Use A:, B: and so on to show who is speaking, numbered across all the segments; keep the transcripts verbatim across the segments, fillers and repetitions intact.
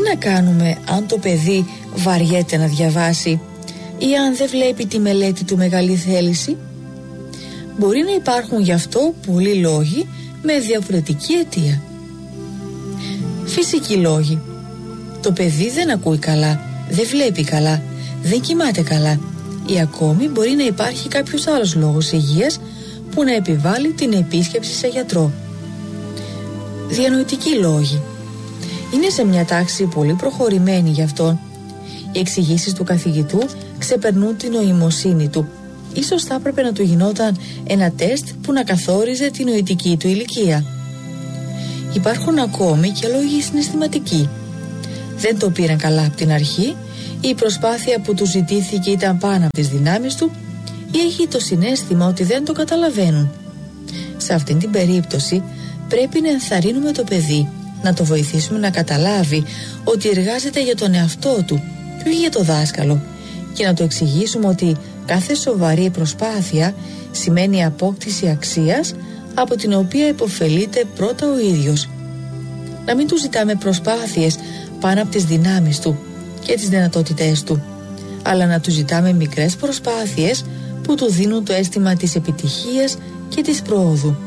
A: να κάνουμε αν το παιδί βαριέται να διαβάσει ή αν δεν βλέπει τη μελέτη του μεγάλη θέληση? Μπορεί να υπάρχουν γι' αυτό πολλοί λόγοι με διαφορετική αιτία. Φυσικοί λόγοι. Το παιδί δεν ακούει καλά, δεν βλέπει καλά, δεν κοιμάται καλά ή ακόμη μπορεί να υπάρχει κάποιος άλλος λόγος υγείας που να επιβάλλει την επίσκεψη σε γιατρό. Διανοητικοί λόγοι. Είναι σε μια τάξη πολύ προχωρημένη γι' αυτό. Οι εξηγήσεις του καθηγητού ξεπερνούν την νοημοσύνη του. Ίσως θα έπρεπε να του γινόταν ένα τεστ που να καθόριζε την νοητική του ηλικία. Υπάρχουν ακόμη και λόγοι συναισθηματικοί. Δεν το πήραν καλά από την αρχή, η προσπάθεια που του ζητήθηκε ήταν πάνω από τις δυνάμεις του ή έχει το συναίσθημα ότι δεν το καταλαβαίνουν. Σε αυτήν την περίπτωση πρέπει να ενθαρρύνουμε το παιδί, να το βοηθήσουμε να καταλάβει ότι εργάζεται για τον εαυτό του και όχι για το δάσκαλο και να το εξηγήσουμε ότι κάθε σοβαρή προσπάθεια σημαίνει απόκτηση αξίας από την οποία υποφελείται πρώτα ο ίδιος. Να μην του ζητάμε προσπάθειες πάνω από τις δυνάμεις του και τις δυνατότητές του, αλλά να του ζητάμε μικρές προσπάθειες που του δίνουν το αίσθημα της επιτυχίας και της προόδου.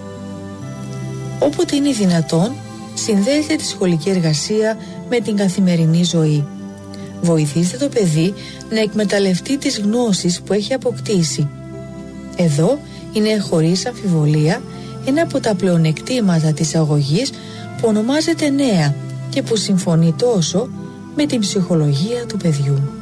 A: Όποτε είναι δυνατόν, συνδέεται τη σχολική εργασία με την καθημερινή ζωή. Βοηθήστε το παιδί να εκμεταλλευτεί τις γνώσεις που έχει αποκτήσει. Εδώ είναι χωρίς αμφιβολία ένα από τα πλεονεκτήματα της αγωγής που ονομάζεται νέα και που συμφωνεί τόσο με την ψυχολογία του παιδιού.